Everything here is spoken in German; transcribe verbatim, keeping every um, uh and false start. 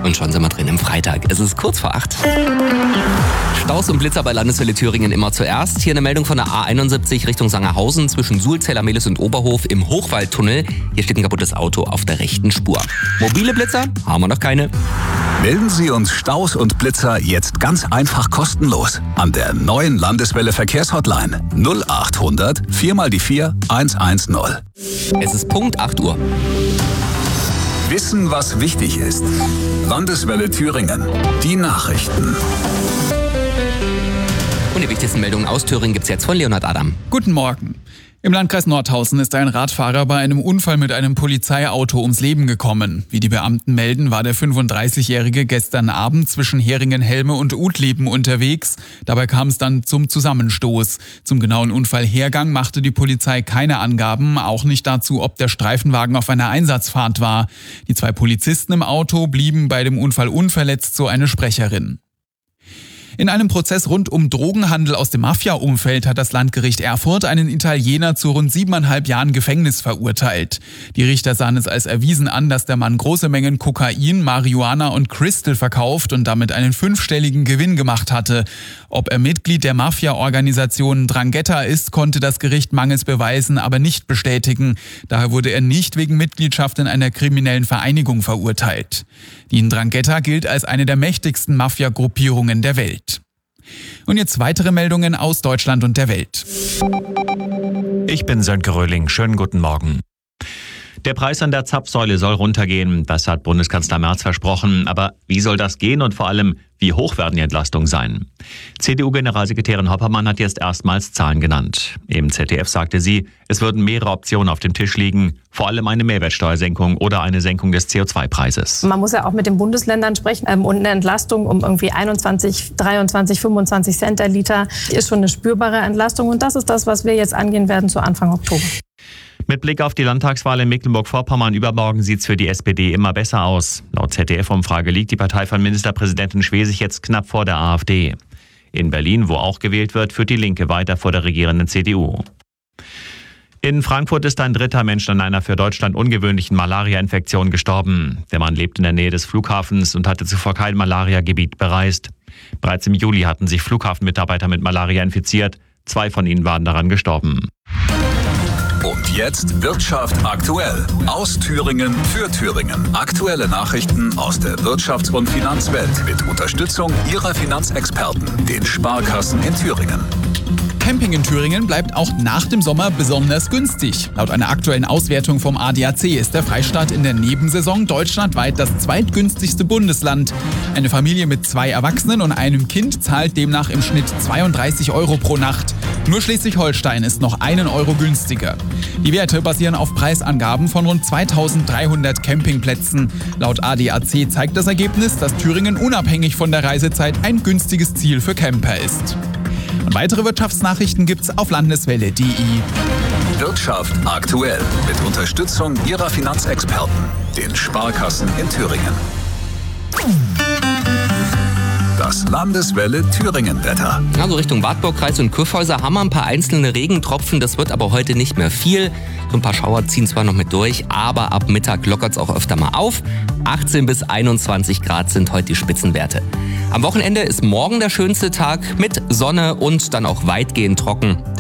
Und schon sind wir drin im Freitag. Es ist kurz vor acht. Staus und Blitzer bei Landeswelle Thüringen immer zuerst. Hier eine Meldung von der A einundsiebzig Richtung Sangerhausen zwischen Sulzell, Amelis und Oberhof im Hochwaldtunnel. Hier steht ein kaputtes Auto auf der rechten Spur. Mobile Blitzer haben wir noch keine. Melden Sie uns Staus und Blitzer jetzt ganz einfach kostenlos an der neuen Landeswelle Verkehrshotline null acht hundert vier mal die vier eins eins null. Es ist Punkt acht Uhr. Wissen, was wichtig ist. Landeswelle Thüringen. Die Nachrichten. Und die wichtigsten Meldungen aus Thüringen gibt's jetzt von Leonhard Adam. Guten Morgen. Im Landkreis Nordhausen ist ein Radfahrer bei einem Unfall mit einem Polizeiauto ums Leben gekommen. Wie die Beamten melden, war der fünfunddreißigjährige gestern Abend zwischen Heringen-Helme und Utleben unterwegs. Dabei kam es dann zum Zusammenstoß. Zum genauen Unfallhergang machte die Polizei keine Angaben, auch nicht dazu, ob der Streifenwagen auf einer Einsatzfahrt war. Die zwei Polizisten im Auto blieben bei dem Unfall unverletzt, so eine Sprecherin. In einem Prozess rund um Drogenhandel aus dem Mafia-Umfeld hat das Landgericht Erfurt einen Italiener zu rund siebeneinhalb Jahren Gefängnis verurteilt. Die Richter sahen es als erwiesen an, dass der Mann große Mengen Kokain, Marihuana und Crystal verkauft und damit einen fünfstelligen Gewinn gemacht hatte. Ob er Mitglied der Mafia-Organisation Drangheta ist, konnte das Gericht mangels Beweisen aber nicht bestätigen. Daher wurde er nicht wegen Mitgliedschaft in einer kriminellen Vereinigung verurteilt. Die Ndrangheta gilt als eine der mächtigsten Mafia-Gruppierungen der Welt. Und jetzt weitere Meldungen aus Deutschland und der Welt. Ich bin Sönke Röhling. Schönen guten Morgen. Der Preis an der Zapfsäule soll runtergehen. Das hat Bundeskanzler Merz versprochen. Aber wie soll das gehen und vor allem, wie hoch werden die Entlastungen sein? C D U-Generalsekretärin Hoppermann hat jetzt erstmals Zahlen genannt. Im Z D F sagte sie, es würden mehrere Optionen auf dem Tisch liegen. Vor allem eine Mehrwertsteuersenkung oder eine Senkung des C O zwei Preises. Man muss ja auch mit den Bundesländern sprechen. Und eine Entlastung um irgendwie einundzwanzig, dreiundzwanzig, fünfundzwanzig Cent der Liter ist schon eine spürbare Entlastung. Und das ist das, was wir jetzt angehen werden zu Anfang Oktober. Mit Blick auf die Landtagswahl in Mecklenburg-Vorpommern übermorgen sieht es für die S P D immer besser aus. Laut Z D F-Umfrage liegt die Partei von Ministerpräsidentin Schwesig jetzt knapp vor der AfD. In Berlin, wo auch gewählt wird, führt die Linke weiter vor der regierenden C D U. In Frankfurt ist ein dritter Mensch an einer für Deutschland ungewöhnlichen Malaria-Infektion gestorben. Der Mann lebt in der Nähe des Flughafens und hatte zuvor kein Malaria-Gebiet bereist. Bereits im Juli hatten sich Flughafenmitarbeiter mit Malaria infiziert. Zwei von ihnen waren daran gestorben. Und jetzt Wirtschaft aktuell. Aus Thüringen für Thüringen. Aktuelle Nachrichten aus der Wirtschafts- und Finanzwelt mit Unterstützung Ihrer Finanzexperten, den Sparkassen in Thüringen. Camping in Thüringen bleibt auch nach dem Sommer besonders günstig. Laut einer aktuellen Auswertung vom A D A C ist der Freistaat in der Nebensaison deutschlandweit das zweitgünstigste Bundesland. Eine Familie mit zwei Erwachsenen und einem Kind zahlt demnach im Schnitt zweiunddreißig Euro pro Nacht. Nur Schleswig-Holstein ist noch einen Euro günstiger. Die Werte basieren auf Preisangaben von rund zweitausenddreihundert Campingplätzen. Laut A D A C zeigt das Ergebnis, dass Thüringen unabhängig von der Reisezeit ein günstiges Ziel für Camper ist. Und weitere Wirtschaftsnachrichten gibt's auf landeswelle punkt de. Wirtschaft aktuell mit Unterstützung Ihrer Finanzexperten, den Sparkassen in Thüringen. Das Landeswelle Thüringen-Wetter. Also Richtung Wartburgkreis und Kyffhäuser haben wir ein paar einzelne Regentropfen. Das wird aber heute nicht mehr viel. So ein paar Schauer ziehen zwar noch mit durch, aber ab Mittag lockert es auch öfter mal auf. achtzehn bis einundzwanzig Grad sind heute die Spitzenwerte. Am Wochenende ist morgen der schönste Tag mit Sonne und dann auch weitgehend trocken.